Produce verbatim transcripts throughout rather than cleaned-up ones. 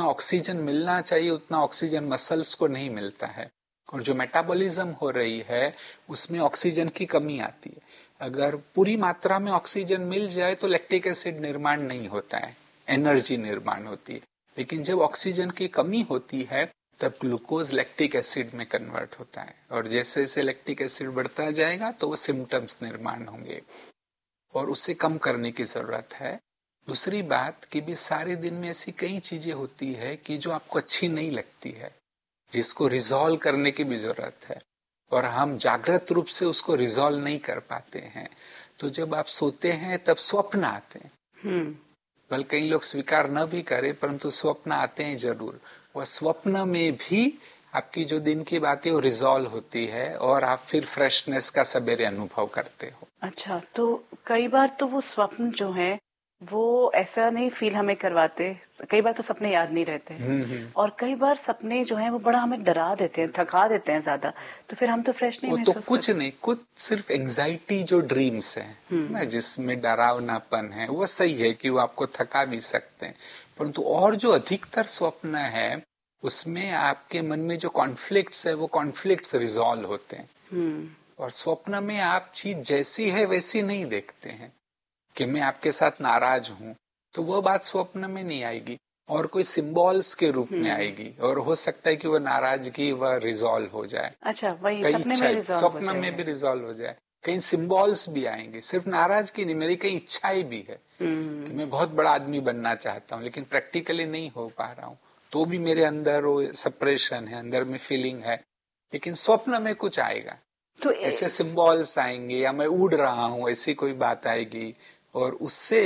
Oxygen मिलना चाहिए उतना ऑक्सीजन मसल्स को नहीं मिलता है, और जो मेटाबॉलिज्म हो रही है उसमें ऑक्सीजन की कमी आती है। अगर पूरी मात्रा में ऑक्सीजन मिल जाए तो लैक्टिक एसिड निर्माण नहीं होता है, एनर्जी निर्माण होती है। लेकिन जब ऑक्सीजन की कमी होती है तब ग्लूकोज लैक्टिक एसिड में कन्वर्ट होता है, और जैसे जैसे लैक्टिक एसिड बढ़ता जाएगा तो वो सिम्टम्स निर्माण होंगे, और उसे कम करने की जरूरत है। दूसरी बात कि भी सारे दिन में ऐसी कई चीजें होती है कि जो आपको अच्छी नहीं लगती है, जिसको रिजॉल्व करने की भी जरूरत है, और हम जागृत रूप से उसको रिजॉल्व नहीं कर पाते हैं। तो जब आप सोते हैं तब स्वप्न आते हैं, हम्म बल्कि कई लोग स्वीकार न भी करें परंतु स्वप्न आते हैं जरूर। वह स्वप्न में भी आपकी जो दिन की बातें वो रिजॉल्व होती है, और आप फिर फ्रेशनेस का सवेरे अनुभव करते हो। अच्छा, तो कई बार तो वो स्वप्न जो है वो ऐसा नहीं फील हमें करवाते, कई बार तो सपने याद नहीं रहते हैं, और कई बार सपने जो हैं वो बड़ा हमें डरा देते हैं, थका देते हैं ज्यादा, तो फिर हम तो फ्रेश नहीं वो तो महसूस कुछ करते। नहीं, कुछ सिर्फ एंजाइटी जो ड्रीम्स है ना, जिसमें डरावनापन है, वो सही है कि वो आपको थका भी सकते हैं, परंतु और जो अधिकतर स्वप्न है उसमें आपके मन में जो कॉन्फ्लिक्ट्स है वो कॉन्फ्लिक्ट्स रिजॉल्व होते हैं। और स्वप्न में आप चीज जैसी है वैसी नहीं देखते हैं, कि मैं आपके साथ नाराज हूं तो वो बात स्वप्न में नहीं आएगी, और कोई सिंबल्स के रूप में आएगी, और हो सकता है कि वो नाराजगी वह रिजॉल्व हो जाए। अच्छा, वही कई सपने इच्छा में रिजॉल्व हो स्वप्न में जाएगा। भी रिजॉल्व हो जाए, कई सिंबल्स भी आएंगे, सिर्फ नाराजगी नहीं, मेरी कई इच्छाएं भी है कि मैं बहुत बड़ा आदमी बनना चाहता हूँ लेकिन प्रैक्टिकली नहीं हो पा रहा हूँ, तो भी मेरे अंदर वो सप्रेशन है, अंदर में फीलिंग है, लेकिन स्वप्न में कुछ आएगा, तो ऐसे सिंबल्स आएंगे, या मैं उड़ रहा हूँ ऐसी कोई बात आएगी, और उससे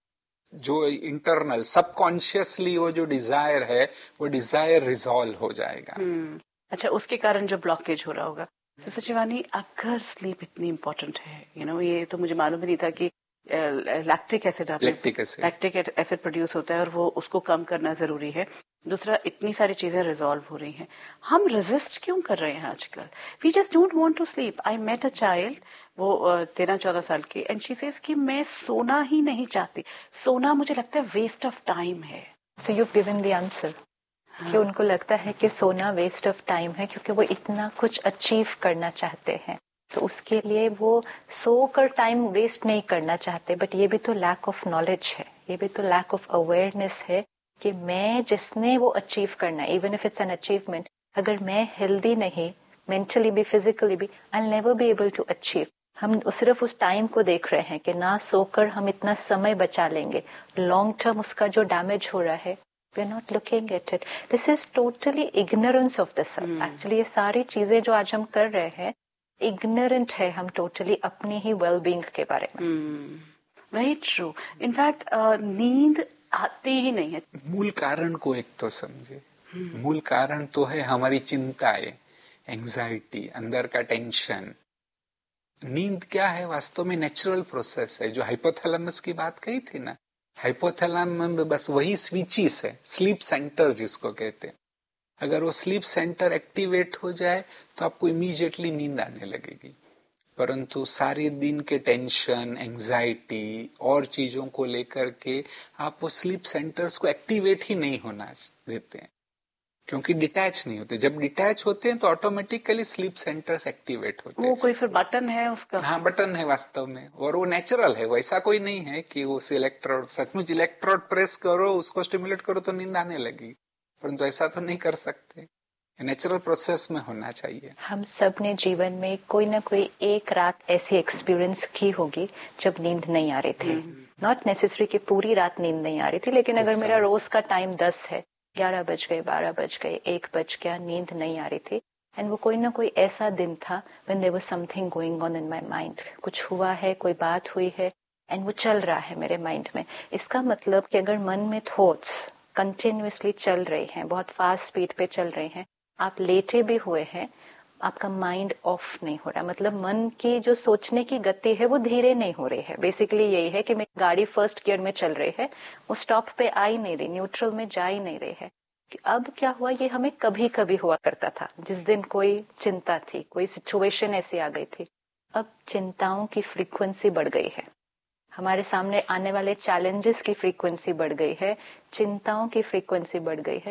जो इंटरनल सबकॉन्शियसली वो जो डिजायर है वो डिजायर रिजॉल्व हो जाएगा। अच्छा, उसके कारण जो ब्लॉकेज हो रहा होगा। सिस्टर शिवानी, अगर स्लीप इतनी इम्पोर्टेंट है, यू नो ये तो मुझे मालूम ही नहीं था कि lactic acid lactic acid lactic acid produce होता है और वो उसको कम करना जरूरी है। दूसरा, इतनी सारी चीजें रिजॉल्व हो रही हैं, हम रेजिस्ट क्यों कर रहे हैं आजकल? We just don't want to sleep. I met a child, वो तेरह चौदह साल की, एंड शी सेज कि मैं सोना ही नहीं चाहती, सोना मुझे लगता है वेस्ट ऑफ टाइम है। So you have given the answer कि उनको लगता है कि सोना वेस्ट ऑफ टाइम है क्योंकि वो इतना कुछ अचीव करना चाहते हैं, तो उसके लिए वो सोकर टाइम वेस्ट नहीं करना चाहते। बट ये भी तो लैक ऑफ नॉलेज है, ये भी तो लैक ऑफ अवेयरनेस है कि मैं जिसने वो अचीव करना है, even if it's an achievement, अगर मैं हेल्दी नहीं, मेंटली भी फिजिकली भी, I will never be able to achieve. हम सिर्फ उस टाइम को देख रहे हैं कि ना सोकर हम इतना समय बचा लेंगे, लॉन्ग टर्म उसका जो डैमेज हो रहा है, we are not looking at it. This is totally ignorance of the self. Hmm. Actually ये सारी चीजें जो आज हम कर रहे हैं, ignorant है हम totally अपनी ही well being के बारे में। Very true. इनफैक्ट नींद आती ही नहीं है। मूल कारण को एक तो समझे। मूल कारण तो है हमारी चिंताएं, एंजाइटी, अंदर का टेंशन। नींद क्या है? वास्तव में नेचुरल प्रोसेस है, जो हाइपोथैलेमस की बात कही थी ना, हाइपोथैलेमस में बस वही स्विचेस है, स्लीप सेंटर जिसको कहते हैं। अगर वो स्लीप सेंटर एक्टिवेट हो जाए तो आपको इमीडिएटली नींद आने लगेगी। परंतु सारे दिन के टेंशन, एंजाइटी और चीजों को लेकर के आप वो स्लीप सेंटर्स को एक्टिवेट ही नहीं होना देते हैं, क्योंकि डिटैच नहीं होते। जब डिटैच होते हैं तो ऑटोमेटिकली स्लीप सेंटर्स एक्टिवेट होते हैं। वो कोई फिर बटन है उसका? हाँ, बटन है वास्तव में, और वो नेचुरल है, वैसा कोई नहीं है कि वो इलेक्ट्रोड, सचमुच इलेक्ट्रोड प्रेस करो, उसको स्टिमुलेट करो तो नींद आने लगी, परंतु ऐसा तो नहीं कर सकते। नेचुरल प्रोसेस में होना चाहिए। हम सब ने जीवन में कोई ना कोई एक रात ऐसी एक्सपीरियंस की होगी जब नींद नहीं आ रही थी। नॉट नेसेसरी कि पूरी रात नींद नहीं आ रही थी, लेकिन अगर मेरा रोज का टाइम दस है, ग्यारह बज गए, बारह बज गए, एक बज गया, नींद नहीं आ रही थी, एंड वो कोई ना कोई ऐसा दिन था when there was something going on in my mind. कुछ हुआ है, कोई बात हुई है, एंड वो चल रहा है मेरे माइंड में। इसका मतलब कि अगर मन में थॉट्स कंटिन्यूअसली चल रहे हैं, बहुत फास्ट स्पीड पे चल रहे हैं, आप लेटे भी हुए हैं, आपका माइंड ऑफ नहीं हो रहा, मतलब मन की जो सोचने की गति है वो धीरे नहीं हो रही है। बेसिकली यही है कि मेरी गाड़ी फर्स्ट गियर में चल रही है, वो स्टॉप पे आ ही नहीं रही, न्यूट्रल में जा ही नहीं रही है। कि अब क्या हुआ, ये हमें कभी कभी हुआ करता था, जिस दिन कोई चिंता थी, कोई सिचुएशन ऐसी आ गई थी। अब चिंताओं की फ्रीक्वेंसी बढ़ गई है, हमारे सामने आने वाले चैलेंजेस की फ्रीक्वेंसी बढ़ गई है, चिंताओं की फ्रीक्वेंसी बढ़ गई है।